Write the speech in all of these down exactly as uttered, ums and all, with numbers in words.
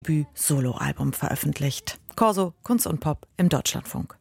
Debüt-Soloalbum veröffentlicht. Corso, Kunst und Pop im Deutschlandfunk.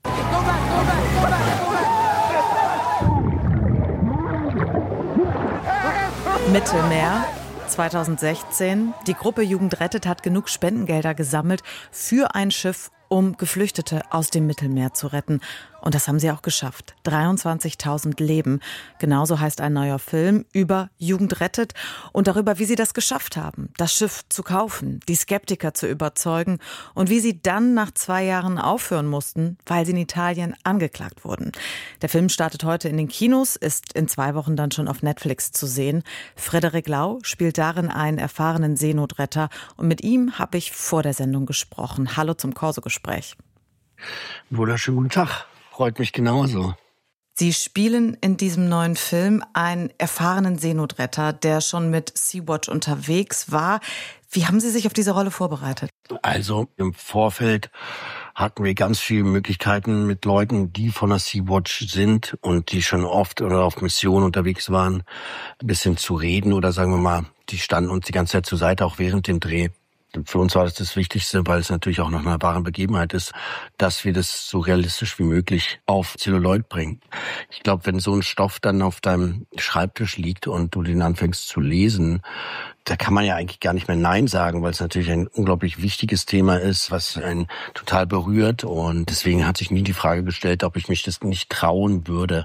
Mittelmeer zweitausendsechzehn. Die Gruppe Jugend rettet hat genug Spendengelder gesammelt für ein Schiff, um Geflüchtete aus dem Mittelmeer zu retten. Und das haben sie auch geschafft. dreiundzwanzigtausend Leben. Genauso heißt ein neuer Film über Jugend rettet und darüber, wie sie das geschafft haben, das Schiff zu kaufen, die Skeptiker zu überzeugen und wie sie dann nach zwei Jahren aufhören mussten, weil sie in Italien angeklagt wurden. Der Film startet heute in den Kinos, ist in zwei Wochen dann schon auf Netflix zu sehen. Frederik Lau spielt darin einen erfahrenen Seenotretter und mit ihm habe ich vor der Sendung gesprochen. Hallo zum Corso-Gespräch. Wunderschönen guten Tag. Freut mich genauso. Sie spielen in diesem neuen Film einen erfahrenen Seenotretter, der schon mit Sea-Watch unterwegs war. Wie haben Sie sich auf diese Rolle vorbereitet? Also im Vorfeld hatten wir ganz viele Möglichkeiten mit Leuten, die von der Sea-Watch sind und die schon oft oder auf Mission unterwegs waren, ein bisschen zu reden oder sagen wir mal, die standen uns die ganze Zeit zur Seite, auch während dem Dreh. Für uns war das das Wichtigste, weil es natürlich auch nach einer wahren Begebenheit ist, dass wir das so realistisch wie möglich auf Zelluloid bringen. Ich glaube, wenn so ein Stoff dann auf deinem Schreibtisch liegt und du den anfängst zu lesen, da kann man ja eigentlich gar nicht mehr Nein sagen, weil es natürlich ein unglaublich wichtiges Thema ist, was einen total berührt. Und deswegen hat sich nie die Frage gestellt, ob ich mich das nicht trauen würde.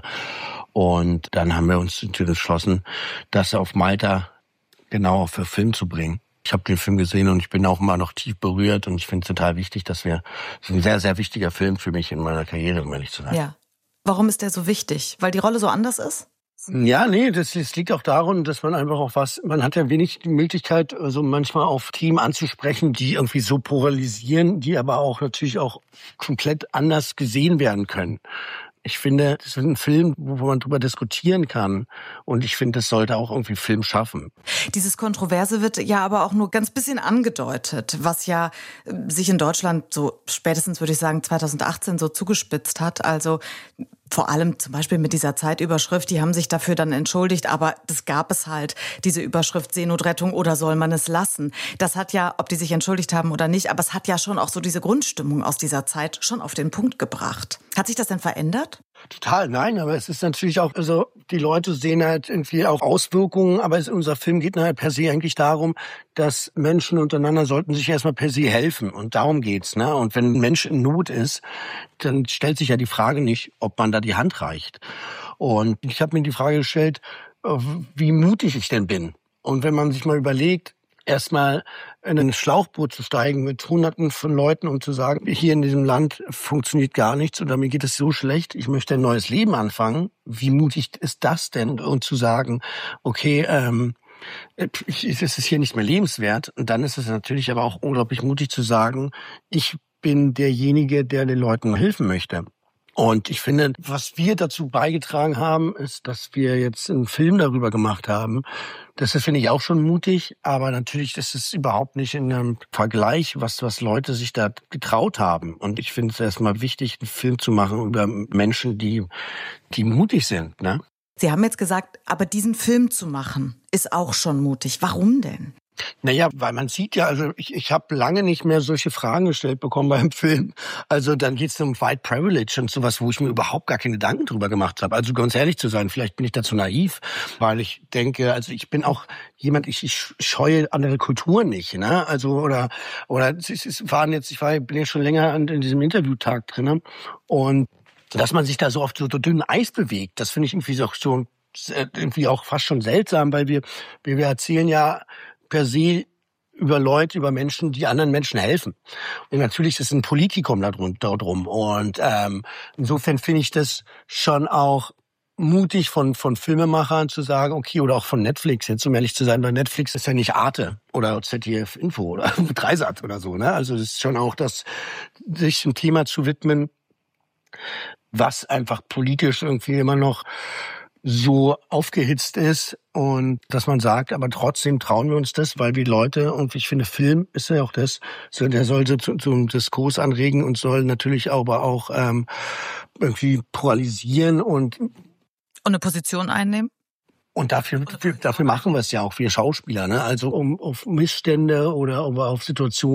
Und dann haben wir uns entschlossen, das auf Malta genau für Film zu bringen. Ich habe den Film gesehen und ich bin auch immer noch tief berührt und ich finde es total wichtig, dass wir, das ist ein sehr, sehr wichtiger Film für mich in meiner Karriere, um ehrlich zu sein. Ja. Warum ist der so wichtig? Weil die Rolle so anders ist? Ja, nee, das, das liegt auch daran, dass man einfach auch was, man hat ja wenig die Möglichkeit, so also manchmal auf Themen anzusprechen, die irgendwie so polarisieren, die aber auch natürlich auch komplett anders gesehen werden können. Ich finde, das ist ein Film, wo man drüber diskutieren kann. Und ich finde, das sollte auch irgendwie Film schaffen. Dieses Kontroverse wird ja aber auch nur ganz bisschen angedeutet, was ja sich in Deutschland so spätestens, würde ich sagen, zweitausendachtzehn so zugespitzt hat. Also vor allem zum Beispiel mit dieser Zeitüberschrift, die haben sich dafür dann entschuldigt, aber das gab es halt, diese Überschrift Seenotrettung oder soll man es lassen. Das hat ja, ob die sich entschuldigt haben oder nicht, aber es hat ja schon auch so diese Grundstimmung aus dieser Zeit schon auf den Punkt gebracht. Hat sich das denn verändert? Total, nein, aber es ist natürlich auch, also die Leute sehen halt irgendwie auch Auswirkungen, aber es, unser Film geht halt per se eigentlich darum, dass Menschen untereinander sollten sich erstmal per se helfen und darum geht's, ne? Und wenn ein Mensch in Not ist, dann stellt sich ja die Frage nicht, ob man da die Hand reicht. Und ich habe mir die Frage gestellt, wie mutig ich denn bin. Und wenn man sich mal überlegt, erstmal in ein Schlauchboot zu steigen mit Hunderten von Leuten und zu sagen, hier in diesem Land funktioniert gar nichts oder mir geht es so schlecht, ich möchte ein neues Leben anfangen. Wie mutig ist das denn? Und zu sagen, okay, ähm, es ist hier nicht mehr lebenswert. Und dann ist es natürlich aber auch unglaublich mutig zu sagen, ich bin derjenige, der den Leuten helfen möchte. Und ich finde, was wir dazu beigetragen haben, ist, dass wir jetzt einen Film darüber gemacht haben. Das ist, finde ich, auch schon mutig. Aber natürlich ist es überhaupt nicht in einem Vergleich, was, was Leute sich da getraut haben. Und ich finde es erstmal wichtig, einen Film zu machen über Menschen, die, die mutig sind, ne? Sie haben jetzt gesagt, aber diesen Film zu machen, ist auch schon mutig. Warum denn? Naja, weil man sieht ja, also ich, ich habe lange nicht mehr solche Fragen gestellt bekommen beim Film. Also dann geht's um White Privilege und sowas, wo ich mir überhaupt gar keine Gedanken drüber gemacht habe. Also ganz ehrlich zu sein, vielleicht bin ich dazu naiv, weil ich denke, also ich bin auch jemand, ich, ich scheue andere Kulturen nicht, ne? Also oder oder es, es waren jetzt, ich war, bin ja schon länger in, in diesem Interviewtag drin und dass man sich da so oft so, so dünn Eis bewegt, das finde ich irgendwie auch so irgendwie auch fast schon seltsam, weil wir wir, wir erzählen ja per se über Leute, über Menschen, die anderen Menschen helfen. Und natürlich ist ein Politikum da drum. Und ähm, insofern finde ich das schon auch mutig von von Filmemachern zu sagen, okay, oder auch von Netflix, jetzt um ehrlich zu sein, weil Netflix ist ja nicht Arte oder Z D F Info oder Dreisat oder so, ne? Also das ist schon auch das, sich ein Thema zu widmen, was einfach politisch irgendwie immer noch so aufgehitzt ist und dass man sagt, aber trotzdem trauen wir uns das, weil wir Leute, und ich finde, Film ist ja auch das, so, der soll so zum, zum Diskurs anregen und soll natürlich aber auch ähm, irgendwie polarisieren und Und eine Position einnehmen? Und dafür, dafür machen wir es ja auch, wir Schauspieler, ne? Also um auf Missstände oder um auf Situationen